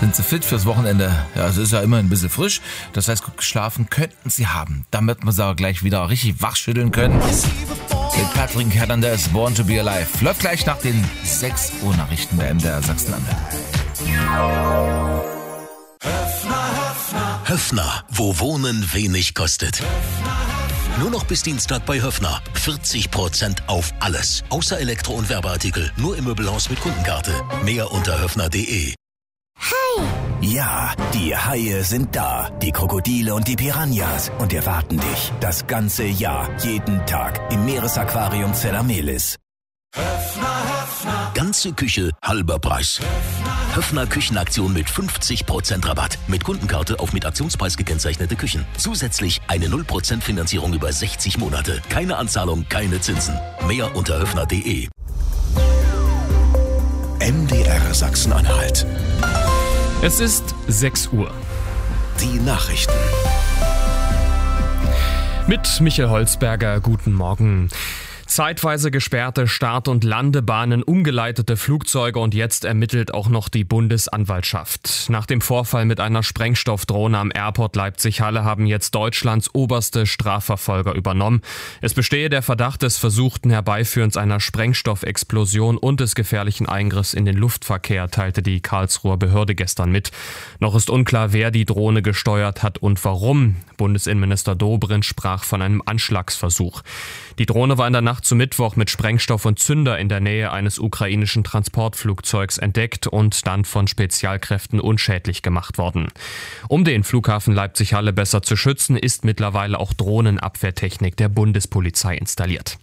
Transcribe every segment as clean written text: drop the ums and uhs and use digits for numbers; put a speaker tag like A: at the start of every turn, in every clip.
A: Sind Sie fit fürs Wochenende? Ja, es ist ja immer ein bisschen frisch. Das heißt, gut geschlafen könnten Sie haben. Damit wir Sie aber gleich wieder richtig wachschütteln können. Mit Patrick Hernandez, Born to be Alive. Läuft gleich nach den 6 Uhr Nachrichten der MDR Sachsen-Anhalt.
B: Höffner, wo Wohnen wenig kostet. Nur noch bis Dienstag bei Höffner. 40% auf alles. Außer Elektro- und Werbeartikel. Nur im Möbelhaus mit Kundenkarte. Mehr unter höffner.de.
C: Hai!
D: Ja, die Haie sind da. Die Krokodile und die Piranhas. Und erwarten dich das ganze Jahr, jeden Tag im Meeresaquarium Zellamelis.
B: Ganze Küche, halber Preis. Höffner Küchenaktion mit 50% Rabatt. Mit Kundenkarte auf mit Aktionspreis gekennzeichnete Küchen. Zusätzlich eine 0% Finanzierung über 60 Monate. Keine Anzahlung, keine Zinsen. Mehr unter höffner.de.
D: MDR Sachsen-Anhalt.
E: Es ist 6 Uhr.
D: Die Nachrichten.
E: Mit Michael Holzberger, guten Morgen. Zeitweise gesperrte Start- und Landebahnen, umgeleitete Flugzeuge und jetzt ermittelt auch noch die Bundesanwaltschaft. Nach dem Vorfall mit einer Sprengstoffdrohne am Airport Leipzig-Halle haben jetzt Deutschlands oberste Strafverfolger übernommen. Es bestehe der Verdacht des versuchten Herbeiführens einer Sprengstoffexplosion und des gefährlichen Eingriffs in den Luftverkehr, teilte die Karlsruher Behörde gestern mit. Noch ist unklar, wer die Drohne gesteuert hat und warum. Bundesinnenminister Dobrindt sprach von einem Anschlagsversuch. Die Drohne war in der Nacht zu Mittwoch mit Sprengstoff und Zünder in der Nähe eines ukrainischen Transportflugzeugs entdeckt und dann von Spezialkräften unschädlich gemacht worden. Um den Flughafen Leipzig-Halle besser zu schützen, ist mittlerweile auch Drohnenabwehrtechnik der Bundespolizei installiert.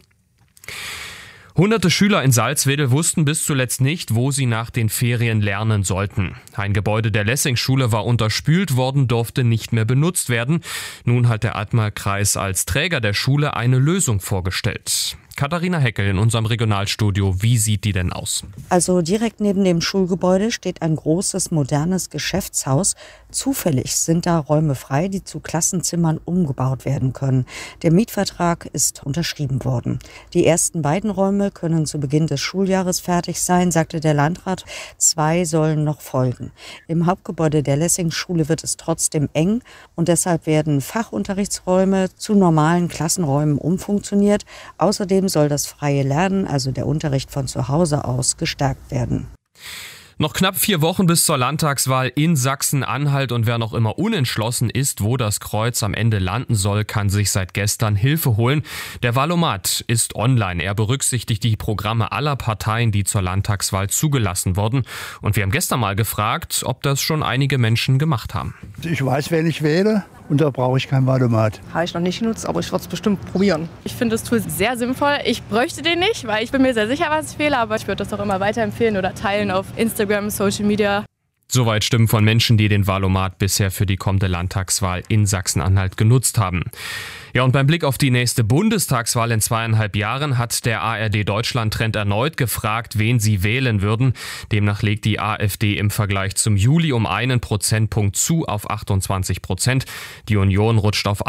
E: Hunderte Schüler in Salzwedel wussten bis zuletzt nicht, wo sie nach den Ferien lernen sollten. Ein Gebäude der Lessing-Schule war unterspült worden, durfte nicht mehr benutzt werden. Nun hat der Altmark-Kreis als Träger der Schule eine Lösung vorgestellt. Katharina Heckel in unserem Regionalstudio. Wie sieht die denn aus?
F: Also direkt neben dem Schulgebäude steht ein großes, modernes Geschäftshaus. Zufällig sind da Räume frei, die zu Klassenzimmern umgebaut werden können. Der Mietvertrag ist unterschrieben worden. Die ersten beiden Räume können zu Beginn des Schuljahres fertig sein, sagte der Landrat. 2 sollen noch folgen. Im Hauptgebäude der Lessing-Schule wird es trotzdem eng und deshalb werden Fachunterrichtsräume zu normalen Klassenräumen umfunktioniert. Außerdem soll das freie Lernen, also der Unterricht von zu Hause aus, gestärkt werden.
E: Noch knapp 4 Wochen bis zur Landtagswahl in Sachsen-Anhalt und wer noch immer unentschlossen ist, wo das Kreuz am Ende landen soll, kann sich seit gestern Hilfe holen. Der Wahlomat ist online. Er berücksichtigt die Programme aller Parteien, die zur Landtagswahl zugelassen wurden. Und wir haben gestern mal gefragt, ob das schon einige Menschen gemacht haben.
G: Ich weiß, wen ich wähle. Und da brauche ich kein Wahlomat.
H: Habe ich noch nicht genutzt, aber ich würde es bestimmt probieren. Ich finde das Tool sehr sinnvoll. Ich bräuchte den nicht, weil ich bin mir sehr sicher, was ich wähle. Aber ich würde das auch immer weiterempfehlen oder teilen auf Instagram, Social Media.
E: Soweit Stimmen von Menschen, die den Wahlomat bisher für die kommende Landtagswahl in Sachsen-Anhalt genutzt haben. Ja, und beim Blick auf die nächste Bundestagswahl in 2,5 Jahren hat der ARD-Deutschland-Trend erneut gefragt, wen sie wählen würden. Demnach legt die AfD im Vergleich zum Juli um 1 Prozentpunkt zu auf 28%. Die Union rutscht auf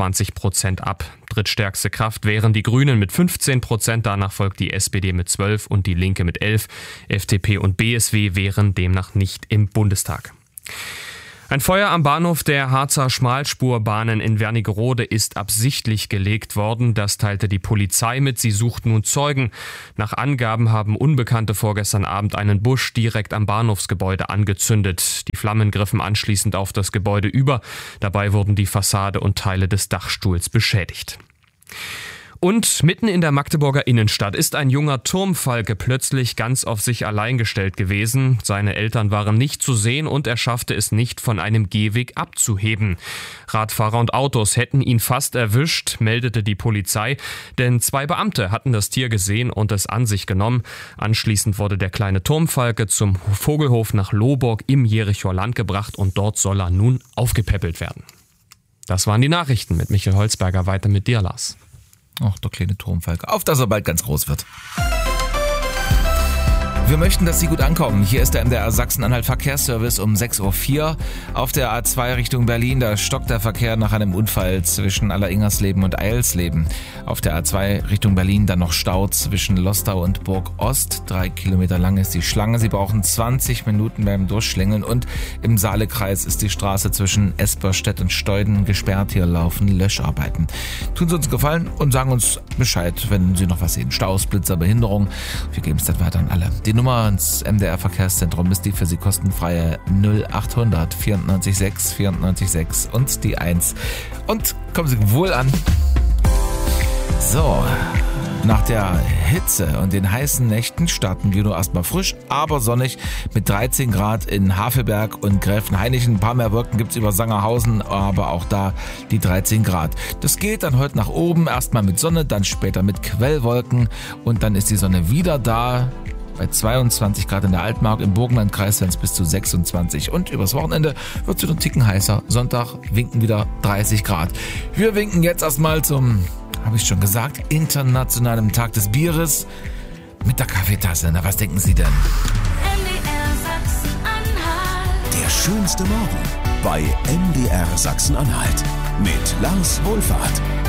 E: 21% ab. Drittstärkste Kraft wären die Grünen mit 15%, danach folgt die SPD mit 12% und die Linke mit 11%. FDP und BSW wären demnach nicht im Bundestag. Ein Feuer am Bahnhof der Harzer Schmalspurbahnen in Wernigerode ist absichtlich gelegt worden. Das teilte die Polizei mit. Sie sucht nun Zeugen. Nach Angaben haben Unbekannte vorgestern Abend einen Busch direkt am Bahnhofsgebäude angezündet. Die Flammen griffen anschließend auf das Gebäude über. Dabei wurden die Fassade und Teile des Dachstuhls beschädigt. Und mitten in der Magdeburger Innenstadt ist ein junger Turmfalke plötzlich ganz auf sich allein gestellt gewesen. Seine Eltern waren nicht zu sehen und er schaffte es nicht, von einem Gehweg abzuheben. Radfahrer und Autos hätten ihn fast erwischt, meldete die Polizei, denn 2 Beamte hatten das Tier gesehen und es an sich genommen. Anschließend wurde der kleine Turmfalke zum Vogelhof nach Lohburg im Jerichoer Land gebracht und dort soll er nun aufgepäppelt werden. Das waren die Nachrichten mit Michael Holzberger. Weiter mit dir, Lars.
A: Ach, der kleine Turmfalke. Auf dass er bald ganz groß wird. Wir möchten, dass Sie gut ankommen. Hier ist der MDR Sachsen-Anhalt Verkehrsservice um 6.04 Uhr. Auf der A2 Richtung Berlin, da stockt der Verkehr nach einem Unfall zwischen Alleringersleben und Eilsleben. Auf der A2 Richtung Berlin dann noch Stau zwischen Lostau und Burg Ost. 3 Kilometer lang ist die Schlange. Sie brauchen 20 Minuten beim Durchschlängeln. Und im Saalekreis ist die Straße zwischen Esperstedt und Steuden gesperrt. Hier laufen Löscharbeiten. Tun Sie uns einen Gefallen und sagen uns Bescheid, wenn Sie noch was sehen. Staus, Blitzer, Behinderung. Wir geben es dann weiter an alle. Die Nummer ins MDR Verkehrszentrum ist die für Sie kostenfreie 0800 94 6 94 6 und die 1. Und kommen Sie wohl an. So, nach der Hitze und den heißen Nächten starten wir nur erstmal frisch, aber sonnig mit 13 Grad in Havelberg und Gräfenhainichen. Ein paar mehr Wolken gibt's über Sangerhausen, aber auch da die 13 Grad. Das geht dann heute nach oben, erstmal mit Sonne, dann später mit Quellwolken und dann ist die Sonne wieder da. Bei 22 Grad in der Altmark, im Burgenlandkreis werden es bis zu 26 und übers Wochenende wird es wieder einen Ticken heißer. Sonntag winken wieder 30 Grad. Wir winken jetzt erstmal zum, habe ich schon gesagt, internationalen Tag des Bieres mit der Kaffeetasse. Na, was denken Sie denn?
C: MDR Sachsen-Anhalt.
D: Der schönste Morgen bei MDR Sachsen-Anhalt mit Lars Wohlfahrt.